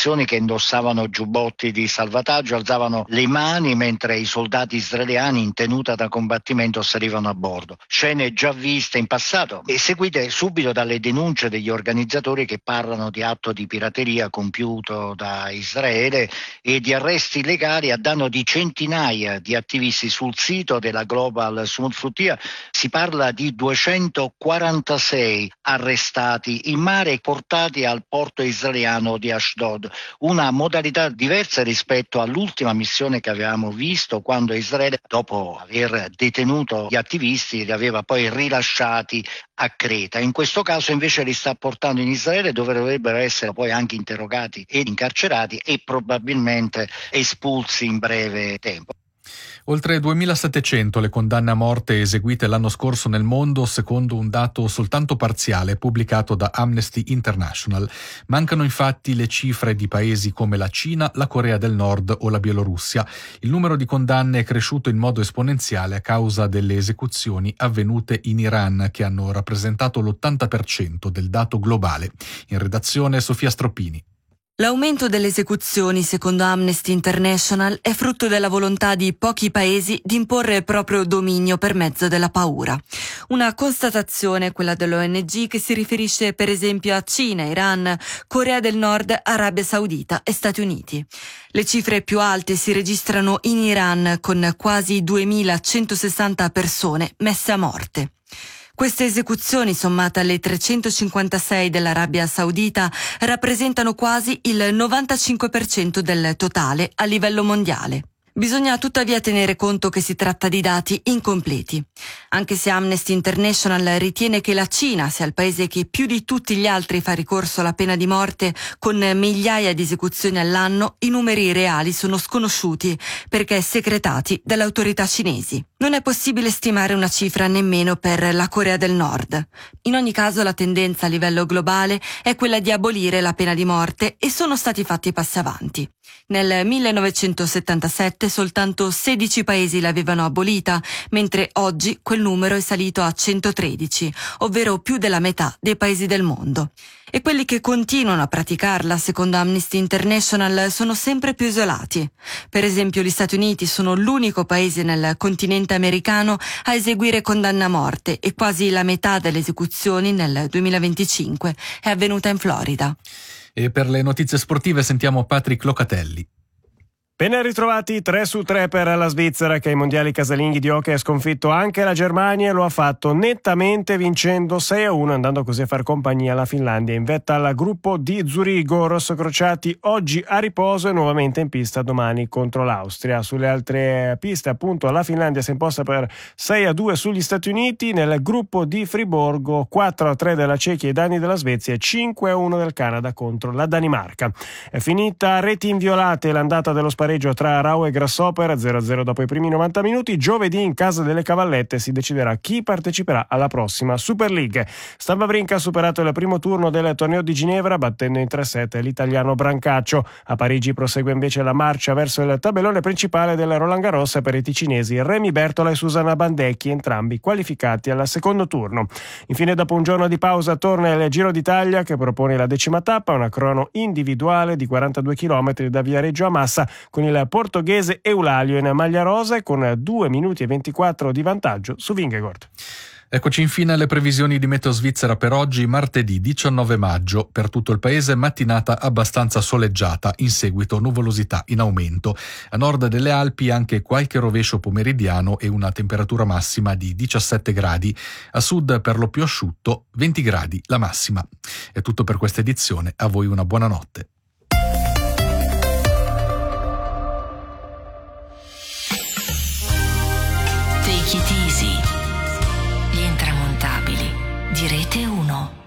imbarcazioni che indossavano giubbotti di salvataggio alzavano le mani mentre i soldati israeliani in tenuta da combattimento salivano a bordo. Scene già viste in passato e seguite subito dalle denunce degli organizzatori che parlano di atto di pirateria compiuto da Israele e di arresti illegali a danno di centinaia di attivisti. Sul sito della Global Smooth Frontier si parla di 246 arrestati in mare e portati al porto israeliano di Ashdod, una modalità diversa rispetto all'ultima missione che avevamo visto, quando Israele, dopo aver detenuto gli attivisti, li aveva poi rilasciati a Creta. In questo caso invece li sta portando in Israele, dove dovrebbero essere poi anche interrogati e incarcerati e probabilmente espulsi in breve tempo. Oltre 2.700 le condanne a morte eseguite l'anno scorso nel mondo, secondo un dato soltanto parziale pubblicato da Amnesty International. Mancano infatti le cifre di paesi come la Cina, la Corea del Nord o la Bielorussia. Il numero di condanne è cresciuto in modo esponenziale a causa delle esecuzioni avvenute in Iran, che hanno rappresentato l'80% del dato globale. In redazione Sofia Stroppini. L'aumento delle esecuzioni, secondo Amnesty International, è frutto della volontà di pochi paesi di imporre il proprio dominio per mezzo della paura. Una constatazione, quella dell'ONG, che si riferisce per esempio a Cina, Iran, Corea del Nord, Arabia Saudita e Stati Uniti. Le cifre più alte si registrano in Iran, con quasi 2.160 persone messe a morte. Queste esecuzioni, sommate alle 356 dell'Arabia Saudita, rappresentano quasi il 95% del totale a livello mondiale. Bisogna tuttavia tenere conto che si tratta di dati incompleti. Anche se Amnesty International ritiene che la Cina sia il paese che più di tutti gli altri fa ricorso alla pena di morte, con migliaia di esecuzioni all'anno, i numeri reali sono sconosciuti perché segretati dalle autorità cinesi. Non è possibile stimare una cifra nemmeno per la Corea del Nord. In ogni caso la tendenza a livello globale è quella di abolire la pena di morte e sono stati fatti passi avanti. Nel 1977 soltanto 16 paesi l'avevano abolita, mentre oggi quel numero è salito a 113, ovvero più della metà dei paesi del mondo. E quelli che continuano a praticarla, secondo Amnesty International, sono sempre più isolati. Per esempio, gli Stati Uniti sono l'unico paese nel continente americano a eseguire condanna a morte e quasi la metà delle esecuzioni nel 2025 è avvenuta in Florida. E per le notizie sportive sentiamo Patrick Locatelli. Ben ritrovati, 3-3 per la Svizzera, che ai mondiali casalinghi di hockey ha sconfitto anche la Germania e lo ha fatto nettamente vincendo 6-1, andando così a far compagnia alla Finlandia in vetta al gruppo di Zurigo. Rossocrociati oggi a riposo e nuovamente in pista domani contro l'Austria. Sulle altre piste, appunto, la Finlandia si è imposta per 6-2 sugli Stati Uniti. Nel gruppo di Friburgo 4-3 della Cechia ai danni della Svezia e 5-1 del Canada contro la Danimarca. È finita a reti inviolate l'andata dello spareggio tra Rau e Grasshopper, 0-0 dopo i primi 90 minuti. Giovedì in casa delle Cavallette si deciderà chi parteciperà alla prossima Super League. Stampa Brinca ha superato il primo turno del torneo di Ginevra battendo in 3-7 l'italiano Brancaccio. A Parigi prosegue invece la marcia verso il tabellone principale del Roland Garros per i ticinesi Remy Bertola e Susanna Bandecchi, entrambi qualificati al secondo turno. Infine, dopo un giorno di pausa, torna il Giro d'Italia che propone la 10ª tappa, una crono individuale di 42 km da Viareggio a Massa, con il portoghese Eulalio in maglia rosa e con 2 minuti e 24 di vantaggio su Vingegaard. Eccoci infine alle previsioni di Meteo Svizzera per oggi, martedì 19 maggio. Per tutto il paese mattinata abbastanza soleggiata, in seguito nuvolosità in aumento. A nord delle Alpi anche qualche rovescio pomeridiano e una temperatura massima di 17 gradi. A sud per lo più asciutto, 20 gradi la massima. È tutto per questa edizione, a voi una buona notte. Take it easy. Gli intramontabili di Rete 1.